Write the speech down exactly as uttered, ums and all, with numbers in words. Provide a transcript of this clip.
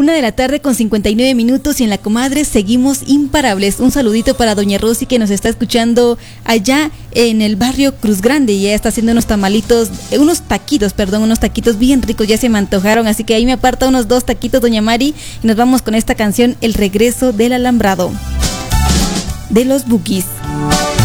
Una de la tarde con cincuenta y nueve minutos y en La Comadre seguimos imparables. Un saludito para doña Rosy que nos está escuchando allá en el barrio Cruz Grande y ella está haciendo unos tamalitos, eh, unos taquitos, perdón, unos taquitos bien ricos, ya se me antojaron, así que ahí me aparta unos dos taquitos doña Mari y nos vamos con esta canción El regreso del alambrado de los Bookies.